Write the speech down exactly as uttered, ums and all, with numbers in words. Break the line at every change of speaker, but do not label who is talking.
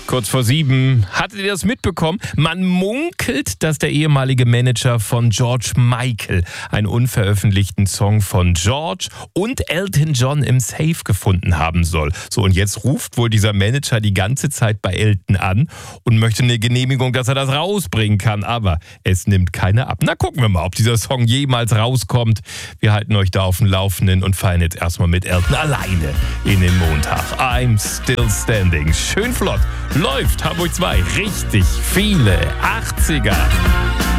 Kurz vor sieben. Hattet ihr das mitbekommen? Man munkelt, dass der ehemalige Manager von George Michael einen unveröffentlichten Song von George und Elton John im Safe gefunden haben soll. So, und jetzt ruft wohl dieser Manager die ganze Zeit bei Elton an und möchte eine Genehmigung, dass er das rausbringen kann. Aber es nimmt keine ab. Na, gucken wir mal, ob dieser Song jemals rauskommt. Wir halten euch da auf dem Laufenden und feiern jetzt erstmal mit Elton alleine in den Montag. I'm still standing. Schön flott. Läuft Hamburg zwei. Richtig viele achtziger.